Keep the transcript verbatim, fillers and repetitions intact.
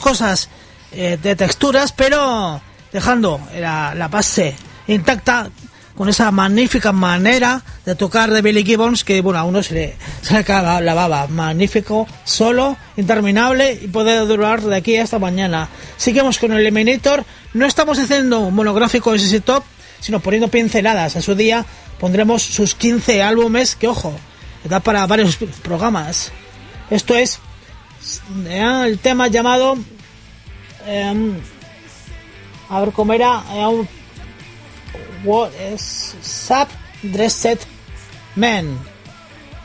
cosas eh, de texturas, pero dejando la, la base intacta, con esa magnífica manera de tocar de Billy Gibbons, que bueno, a uno se le, se le acaba la baba. Magnífico, solo, interminable, y puede durar de aquí hasta mañana. Seguimos con el Eliminator. No estamos haciendo un monográfico de S S Top, sino poniendo pinceladas. En su día pondremos sus quince álbumes, que ojo, da para varios programas. Esto es eh, el tema llamado eh, a ver cómo era eh, What is Sub Dressed Men.